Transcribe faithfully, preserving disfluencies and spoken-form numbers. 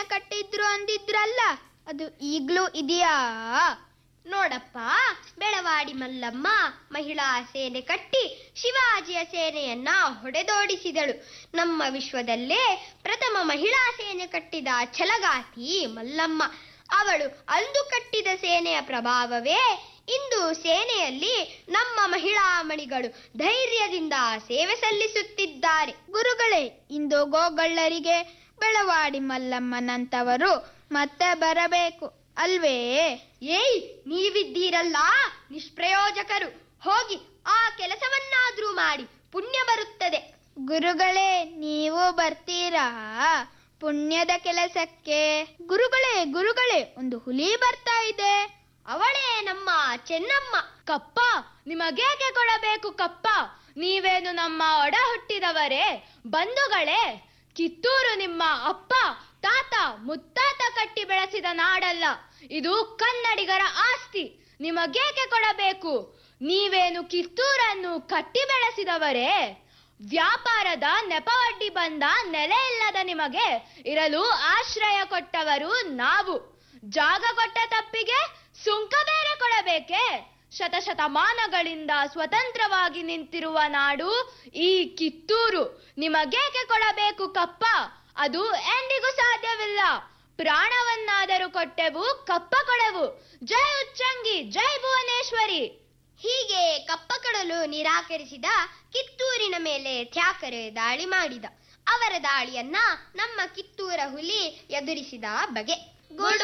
ಕಟ್ಟಿದ್ರು ಅಂದಿದ್ರಲ್ಲ, ಅದು ಈಗ್ಲೂ ಇದೆಯಾ? ನೋಡಪ್ಪ, ಬೆಳವಾಡಿ ಮಲ್ಲಮ್ಮ ಮಹಿಳಾ ಸೇನೆ ಕಟ್ಟಿ ಶಿವಾಜಿಯ ಸೇನೆಯನ್ನ ಹೊಡೆದೋಡಿಸಿದಳು. ನಮ್ಮ ವಿಶ್ವದಲ್ಲೇ ಪ್ರಥಮ ಮಹಿಳಾ ಸೇನೆ ಕಟ್ಟಿದ ಛಲಗಾತಿ ಮಲ್ಲಮ್ಮ. ಅವಳು ಅಂದು ಕಟ್ಟಿದ ಸೇನೆಯ ಪ್ರಭಾವವೇ ಇಂದು ಸೇನೆಯಲ್ಲಿ ನಮ್ಮ ಮಹಿಳಾ ಮಣಿಗಳು ಧೈರ್ಯದಿಂದ ಸೇವೆ ಸಲ್ಲಿಸುತ್ತಿದ್ದಾರೆ. ಗುರುಗಳೇ, ಇಂದು ಗೋಗಳ್ಳರಿಗೆ ಬೆಳವಾಡಿ ಮಲ್ಲಮ್ಮನಂತವರು ಮತ್ತೆ ಬರಬೇಕು ಅಲ್ವೇ? ಏಯ್, ನೀವಿದ್ದೀರಲ್ಲ ನಿಷ್ಪ್ರಯೋಜಕರು, ಹೋಗಿ ಆ ಕೆಲಸವನ್ನಾದ್ರೂ ಮಾಡಿ, ಪುಣ್ಯ ಬರುತ್ತದೆ. ಗುರುಗಳೇ, ನೀವು ಬರ್ತೀರಾ ಪುಣ್ಯದ ಕೆಲಸಕ್ಕೆ? ಗುರುಗಳೇ ಗುರುಗಳೇ ಒಂದು ಹುಲಿ ಬರ್ತಾ ಇದೆ. ಅವಳೇ ನಮ್ಮ ಚೆನ್ನಮ್ಮ. ಕಪ್ಪ, ನಿಮಗೇಕೆ ಕೊಡಬೇಕು ಕಪ್ಪ? ನೀವೇನು ನಮ್ಮ ಒಡ ಹುಟ್ಟಿದವರೇ, ಬಂಧುಗಳೇ. ಕಿತ್ತೂರು ನಿಮ್ಮ ಅಪ್ಪ ತಾತ ಮುತ್ತಾತ ಕಟ್ಟಿ ಬೆಳೆಸಿದ ನಾಡಲ್ಲ, ಇದು ಕನ್ನಡಿಗರ ಆಸ್ತಿ. ನಿಮಗೇಕೆ ಕೊಡಬೇಕು? ನೀವೇನು ಕಿತ್ತೂರನ್ನು ಕಟ್ಟಿ ಬೆಳೆಸಿದವರೇ? ವ್ಯಾಪಾರದ ನೆಪವಡ್ಡಿ ಬಂದ ನೆಲೆ ಇಲ್ಲದ ನಿಮಗೆ ಇರಲು ಆಶ್ರಯ ಕೊಟ್ಟವರು ನಾವು. ಜಾಗ ಕೊಟ್ಟ ತಪ್ಪಿಗೆ ಸುಂಕ ಬೇರೆ ಕೊಡಬೇಕೆ? ಶತಶತಮಾನಗಳಿಂದ ಸ್ವತಂತ್ರವಾಗಿ ನಿಂತಿರುವ ನಾಡು ಈ ಕಿತ್ತೂರು. ನಿಮಗೇಕೆ ಕೊಡಬೇಕು ಕಪ್ಪ? ಅದು ಎಂದಿಗೂ ಸಾಧ್ಯವಿಲ್ಲ. ಪ್ರಾಣವನ್ನಾದರೂ ಕೊಟ್ಟೆವು, ಕಪ್ಪ ಕೊಡೆವು. ಜೈ ಉಚ್ಚಂಗಿ, ಜೈ ಭುವನೇಶ್ವರಿ. ಹೀಗೆ ಕಪ್ಪ ಕೊಡಲು ನಿರಾಕರಿಸಿದ ಕಿತ್ತೂರಿನ ಮೇಲೆ ತ್ಯಾಕರೆ ದಾಳಿ ಮಾಡಿದ. ಅವರ ದಾಳಿಯನ್ನ ನಮ್ಮ ಕಿತ್ತೂರ ಹುಲಿ ಎದುರಿಸಿದ ಬಗೆ.